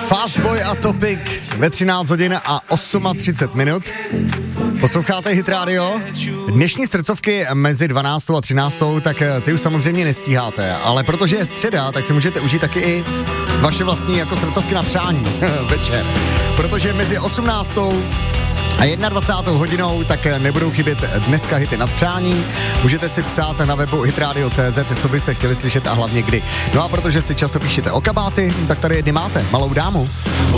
Fastboy a Topic ve 13 hodin a 38 minut. Posloucháte Hit Radio? Dnešní srdcovky mezi 12. a 13. tak ty už samozřejmě nestíháte, ale protože je středa, tak si můžete užít taky i vaše vlastní jako srdcovky na přání večer. Protože mezi 18. a 21. hodinou tak nebudou chybět dneska hity nad přání. Můžete si psát na webu hitradio.cz, co byste chtěli slyšet a hlavně kdy. No a protože si často píšete o kabáty, tak tady jedny máte, Malou dámu.